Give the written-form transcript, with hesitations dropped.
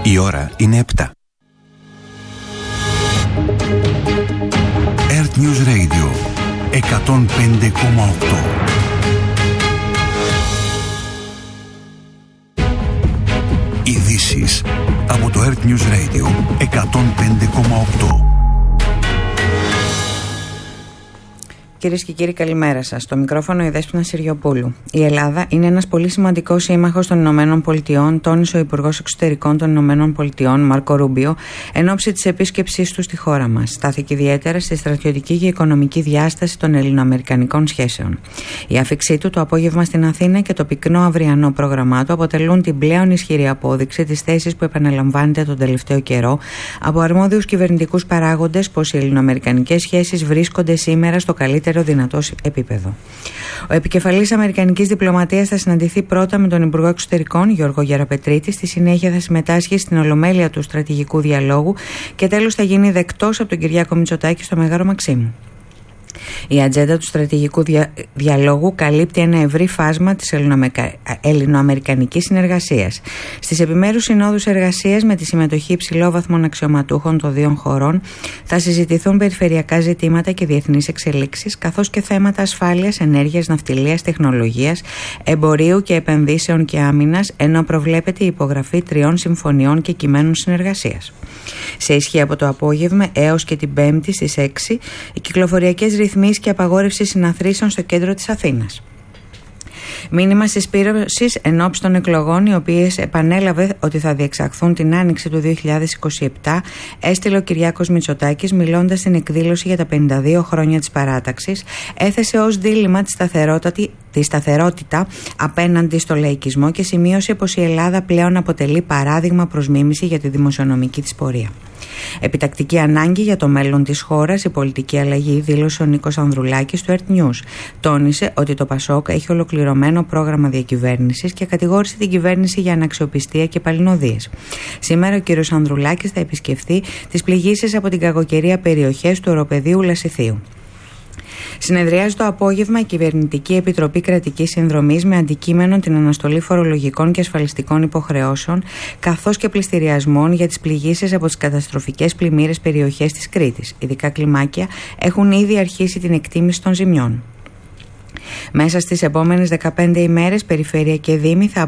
Η ώρα είναι 7. Earth News Radio 105,8. Ειδήσεις από το Earth News Radio 105,8. Κυρίες και κύριοι, καλημέρα σας. Στο μικρόφωνο η Δέσποινα Συριοπούλου. Η Ελλάδα είναι ένας πολύ σημαντικός σύμμαχος των Ηνωμένων Πολιτειών, τόνισε ο Υπουργός Εξωτερικών των Ηνωμένων Πολιτειών, Μάρκο Ρούμπιο, εν ώψη της επίσκεψής του στη χώρα μας. Στάθηκε ιδιαίτερα στη στρατιωτική και οικονομική διάσταση των ελληνοαμερικανικών σχέσεων. Η άφιξή του το απόγευμα στην Αθήνα και το πυκνό αυριανό πρόγραμμά του αποτελούν την πλέον ισχυρή απόδειξη της θέσης που επαναλαμβάνεται τον τελευταίο καιρό από αρμόδιους κυβερνητικούς παράγοντες πως οι ελληνοαμερικανικές σχέσεις βρίσκονται σήμερα στο καλύτερο δυνατό επίπεδο. Ο επικεφαλής αμερικανικής διπλωματίας θα συναντηθεί πρώτα με τον Υπουργό Εξωτερικών Γιώργο Γεραπετρίτη, στη συνέχεια θα συμμετάσχει στην ολομέλεια του στρατηγικού διαλόγου και τέλος θα γίνει δεκτός από τον Κυριάκο Μητσοτάκη στο Μέγαρο Μαξίμου. Η ατζέντα του στρατηγικού διαλόγου καλύπτει ένα ευρύ φάσμα της ελληνοαμερικανικής συνεργασίας. Στις επιμέρους συνόδους εργασίας με τη συμμετοχή υψηλόβαθμων αξιωματούχων των δύο χωρών θα συζητηθούν περιφερειακά ζητήματα και διεθνείς εξελίξεις, καθώς και θέματα ασφάλειας, ενέργειας, ναυτιλίας, τεχνολογίας, εμπορίου και επενδύσεων και άμυνας, ενώ προβλέπεται η υπογραφή 3 συμφωνιών και κειμένων συνεργασίας. Σε ισχύ από το απόγευμα έως και την Πέμπτη στις 6 οι κυκλοφοριακές ρυθμίσεις και απαγόρευση συναθρήσεων στο κέντρο της Αθήνας. Μήνυμα συσπήρωσης εν ώψη των εκλογών, οι οποίες επανέλαβε ότι θα διεξαχθούν την άνοιξη του 2027, έστειλε ο Κυριάκος Μητσοτάκης μιλώντας στην εκδήλωση για τα 52 χρόνια της παράταξης. Έθεσε ως δίλημμα τη σταθερότητα απέναντι στο λαϊκισμό και σημείωσε πως η Ελλάδα πλέον αποτελεί παράδειγμα προς μίμηση για τη δημοσιονομική της πορεία. Επιτακτική ανάγκη για το μέλλον της χώρας, η πολιτική αλλαγή, δήλωσε ο Νίκος Ανδρουλάκης στο Earth News. Τόνισε ότι το ΠΑΣΟΚ έχει ολοκληρωμένο πρόγραμμα διακυβέρνησης και κατηγόρησε την κυβέρνηση για αναξιοπιστία και παλινοδίες. Σήμερα ο κύριος Ανδρουλάκης θα επισκεφθεί τις πληγήσεις από την κακοκαιρία περιοχές του οροπεδίου Λασιθίου. Συνεδριάζει το απόγευμα η Κυβερνητική Επιτροπή Κρατικής Συνδρομής με αντικείμενο την αναστολή φορολογικών και ασφαλιστικών υποχρεώσεων, καθώς και πληστηριασμών για τις πληγήσεις από τις καταστροφικές πλημμύρες περιοχές της Κρήτης. Ειδικά κλιμάκια έχουν ήδη αρχίσει την εκτίμηση των ζημιών. Μέσα στις επόμενες 15 ημέρες, περιφέρεια και δήμοι θα